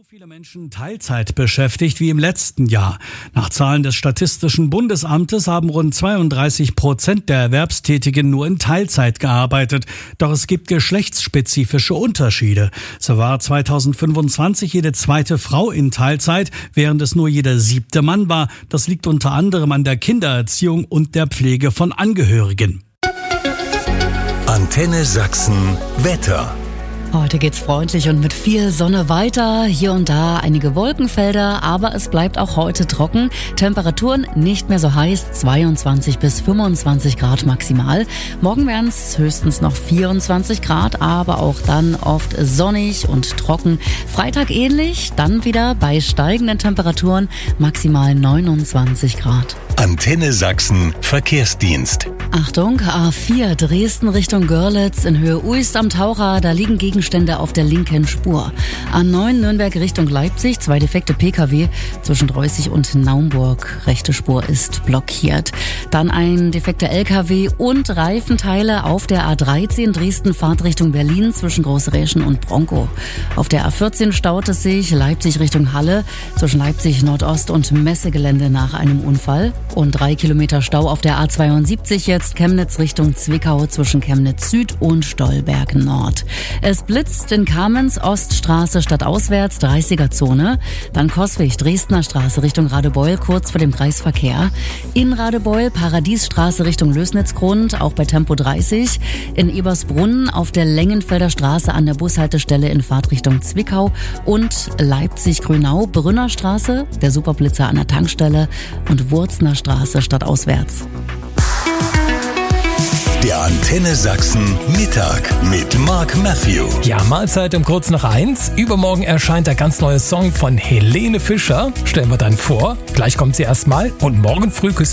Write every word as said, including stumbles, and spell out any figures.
So viele Menschen Teilzeit beschäftigt wie im letzten Jahr. Nach Zahlen des Statistischen Bundesamtes haben rund zweiunddreißig Prozent der Erwerbstätigen nur in Teilzeit gearbeitet. Doch es gibt geschlechtsspezifische Unterschiede. So war zweitausendfünfundzwanzig jede zweite Frau in Teilzeit, während es nur jeder siebte Mann war. Das liegt unter anderem an der Kindererziehung und der Pflege von Angehörigen. Antenne Sachsen Wetter. Heute geht's freundlich und mit viel Sonne weiter. Hier und da einige Wolkenfelder, aber es bleibt auch heute trocken. Temperaturen nicht mehr so heiß, zweiundzwanzig bis fünfundzwanzig Grad maximal. Morgen wären es höchstens noch vierundzwanzig Grad, aber auch dann oft sonnig und trocken. Freitag ähnlich, dann wieder bei steigenden Temperaturen maximal neunundzwanzig Grad. Antenne Sachsen Verkehrsdienst. Achtung, A vier Dresden Richtung Görlitz in Höhe Uist am Taucher, da liegen Gegenstände auf der linken Spur. A neun Nürnberg Richtung Leipzig, zwei defekte P K W zwischen Reußig und Naumburg. Rechte Spur ist blockiert. Dann ein defekter L K W und Reifenteile auf der A dreizehn Dresden Fahrtrichtung Berlin zwischen Großräschen und Bronkow. Auf der A vierzehn staut es sich Leipzig Richtung Halle zwischen Leipzig Nordost und Messegelände nach einem Unfall. Und drei Kilometer Stau auf der A zweiundsiebzig jetzt Chemnitz Richtung Zwickau zwischen Chemnitz Süd und Stolberg Nord. Es blitzt in Kamenz Oststraße stadtauswärts dreißiger Zone. Dann Coswig Dresdner Straße Richtung Radebeul kurz vor dem Kreisverkehr. In Radebeul Paradiesstraße Richtung Lößnitzgrund auch bei Tempo dreißig. In Ebersbrunn auf der Längenfelder Straße an der Bushaltestelle in Fahrtrichtung Zwickau. Und Leipzig-Grünau Brünner Straße, der Superblitzer an der Tankstelle und Wurzner Straße stadtauswärts. Der Antenne Sachsen Mittag mit Mark Matthew. Ja, Mahlzeit um kurz nach eins. Übermorgen erscheint der ganz neue Song von Helene Fischer. Stellen wir dann vor. Gleich kommt sie erstmal und morgen früh küsst